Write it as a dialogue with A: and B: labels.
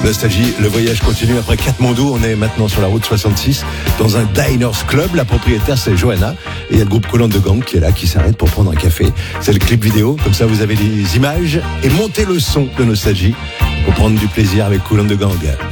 A: Nostalgie, le voyage continue après Katmandou. On est maintenant sur la route 66 dans un Diners Club. La propriétaire, c'est Johanna. Et il y a le groupe Colonne de Gang qui est là, qui s'arrête pour prendre un café. C'est le clip vidéo. Comme ça, vous avez les images et montez le son de Nostalgie pour prendre du plaisir avec Colonne de Gang.